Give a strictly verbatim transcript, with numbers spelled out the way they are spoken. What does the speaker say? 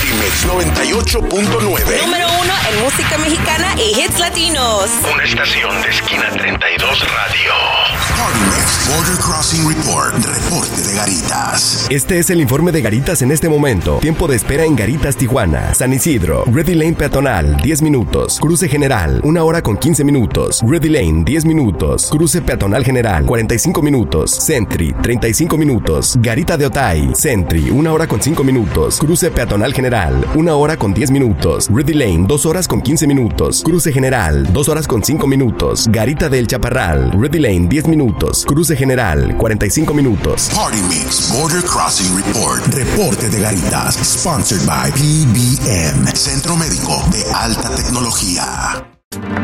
Party Mix noventa y ocho punto nueve. Número uno en música mexicana y hits latinos. Una estación de Esquina treinta y dos Radio. Party Mix Border Crossing Report. Reporte de Garitas. Este es el informe de Garitas en este momento. Tiempo de espera en Garitas, Tijuana. San Isidro, Ready Lane peatonal, diez minutos. Cruce general, una hora con quince minutos. Ready Lane, diez minutos. Cruce peatonal general, cuarenta y cinco minutos. Sentry, treinta y cinco minutos. Garita de Otay, Sentry, una hora con cinco minutos. Cruce peatonal general, una hora con diez minutos. Ready Lane, dos horas con quince minutos. Cruce general, dos horas con cinco minutos. Garita del Chaparral, Ready Lane, diez minutos. Cruce general, cuarenta y cinco minutos. Party Mix Border Crossing Report. Reporte de Garitas. Sponsored by P B M, Centro Médico de Alta Tecnología.